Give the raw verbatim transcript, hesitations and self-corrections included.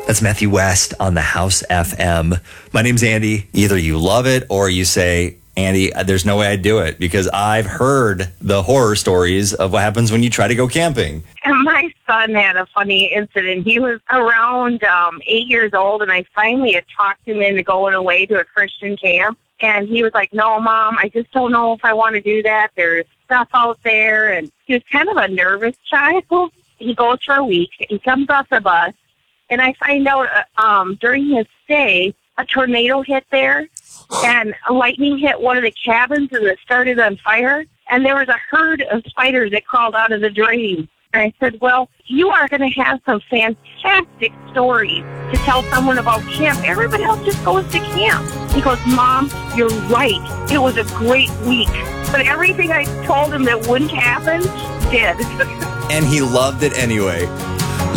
That's Matthew West on the House F M. My name's Andy. Either you love it or you say, Andy, there's no way I'd do it, because I've heard the horror stories of what happens when you try to go camping. And my son had a funny incident. He was around um, eight years old, and I finally had talked him into going away to a Christian camp. And he was like, no, Mom, I just don't know if I want to do that. There's stuff out there. And he was kind of a nervous child. He goes for a week. He comes off the bus. And I find out uh, um, during his stay, a tornado hit there, and lightning hit one of the cabins, and it started on fire. And there was a herd of spiders that crawled out of the drain. And I said, well, you are going to have some fantastic stories to tell someone about camp. Everybody else just goes to camp. He goes, Mom, you're right. It was a great week. But everything I told him that wouldn't happen, did. And he loved it anyway.